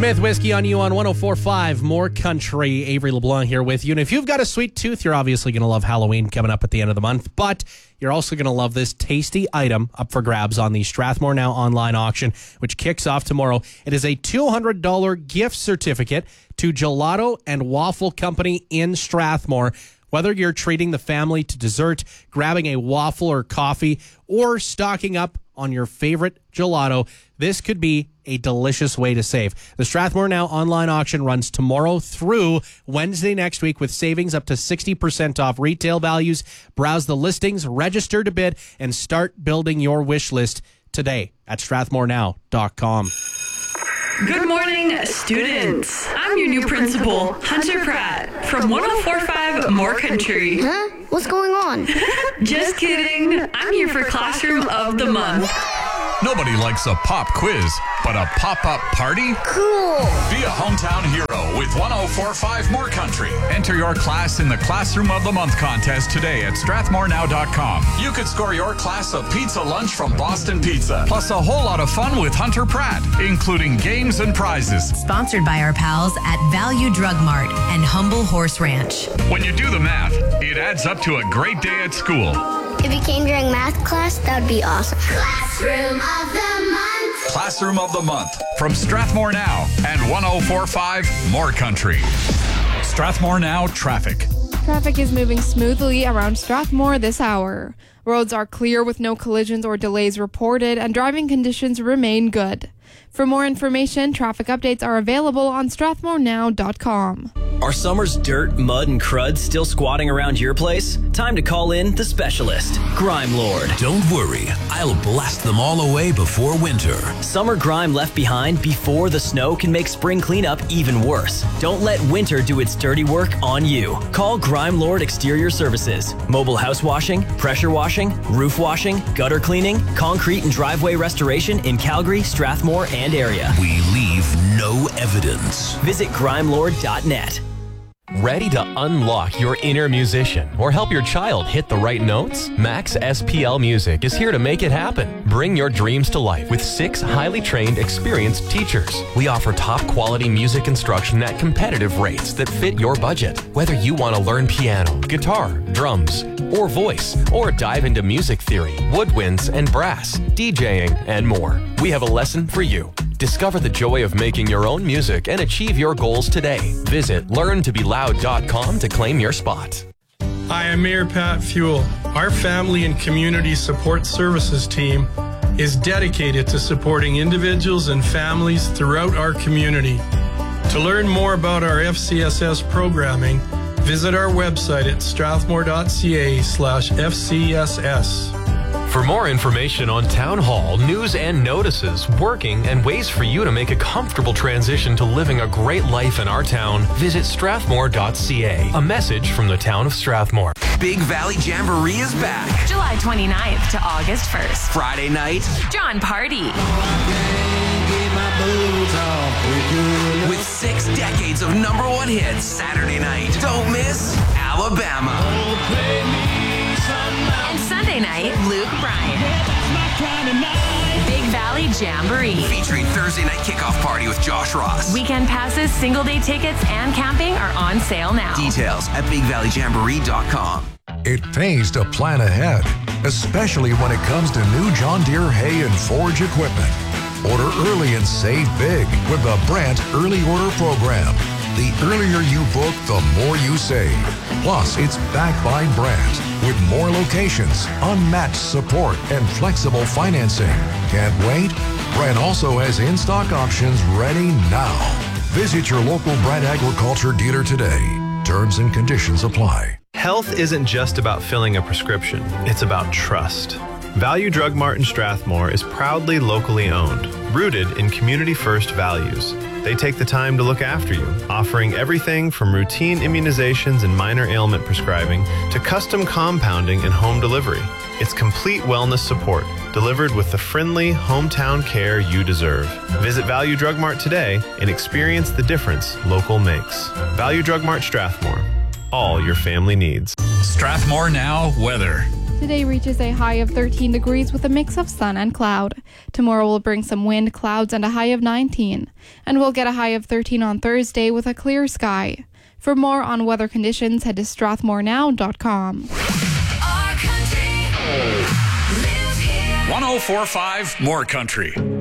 Smith Whiskey on you on 104.5 More Country. Avery LeBlanc here with you. And if you've got a sweet tooth, you're obviously going to love Halloween coming up at the end of the month. But you're also going to love this tasty item up for grabs on the Strathmore Now online auction, which kicks off tomorrow. It is a $200 gift certificate to Gelato and Waffle Company in Strathmore. Whether you're treating the family to dessert, grabbing a waffle or coffee, or stocking up on your favorite gelato, this could be a delicious way to save. The Strathmore Now online auction runs tomorrow through Wednesday next week with savings up to 60% off retail values. Browse the listings, register to bid, and start building your wish list today at strathmorenow.com. Good morning, students. I'm your new principal, Hunter Pratt, from 104.5 More Country. Huh? What's going on? Just kidding. I'm here for Classroom of the Month. Nobody likes a pop quiz, but a pop-up party? Cool. Be a hometown hero with 104.5 More Country. Enter your class in the Classroom of the Month contest today at strathmorenow.com. You could score your class a pizza lunch from Boston Pizza, plus a whole lot of fun with Hunter Pratt, including games and prizes. Sponsored by our pals at Value Drug Mart and Humble Horse Ranch. When you do the math, it adds up to a great day at school. If you came during math class, that would be awesome. Classroom of the Month. Classroom of the Month from Strathmore Now and 104.5 More Country. Strathmore Now traffic. Traffic is moving smoothly around Strathmore this hour. Roads are clear with no collisions or delays reported, and driving conditions remain good. For more information, traffic updates are available on strathmorenow.com. Are summer's dirt, mud, and crud still squatting around your place? Time to call in the specialist, Grime Lord. Don't worry, I'll blast them all away before winter. Summer grime left behind before the snow can make spring cleanup even worse. Don't let winter do its dirty work on you. Call Grime Lord Exterior Services. Mobile house washing, pressure washing, roof washing, gutter cleaning, concrete and driveway restoration in Calgary, Strathmore, and area. We leave no evidence. Visit grimelord.net. Ready to unlock your inner musician or help your child hit the right notes? Max SPL Music is here to make it happen. Bring your dreams to life with 6 highly trained, experienced teachers. We offer top quality music instruction at competitive rates that fit your budget. Whether you want to learn piano, guitar, drums, or voice, or dive into music theory, woodwinds and brass, DJing, and more, we have a lesson for you. Discover the joy of making your own music and achieve your goals today. Visit learntobeloud.com to claim your spot. Hi, I'm Mayor Pat Fuel. Our Family and Community Support Services team is dedicated to supporting individuals and families throughout our community. To learn more about our FCSS programming, visit our website at strathmore.ca/FCSS. For more information on Town Hall, news and notices, working, and ways for you to make a comfortable transition to living a great life in our town, visit strathmore.ca. A message from the town of Strathmore. Big Valley Jamboree is back. July 29th to August 1st. Friday night, John Party. with 6 decades of #1 hits. Saturday night, don't miss Alabama. And Sunday night, Luke Bryan. Big Valley Jamboree. Featuring Thursday night kickoff party with Josh Ross. Weekend passes, single day tickets, and camping are on sale now. Details at bigvalleyjamboree.com. It pays to plan ahead, especially when it comes to new John Deere hay and forage equipment. Order early and save big with the Brandt Early Order Program. The earlier you book, the more you save. Plus, it's backed by Brandt with more locations, unmatched support, and flexible financing. Can't wait? Brandt also has in-stock options ready now. Visit your local Brandt Agriculture dealer today. Terms and conditions apply. Health isn't just about filling a prescription, it's about trust. Value Drug Mart in Strathmore is proudly locally owned, rooted in community-first values. They take the time to look after you, offering everything from routine immunizations and minor ailment prescribing to custom compounding and home delivery. It's complete wellness support, delivered with the friendly hometown care you deserve. Visit Value Drug Mart today and experience the difference local makes. Value Drug Mart Strathmore. All your family needs. Strathmore Now weather. Today reaches a high of 13 degrees with a mix of sun and cloud. Tomorrow will bring some wind, clouds, and a high of 19. And we'll get a high of 13 on Thursday with a clear sky. For more on weather conditions, head to strathmorenow.com. 104.5 More Country.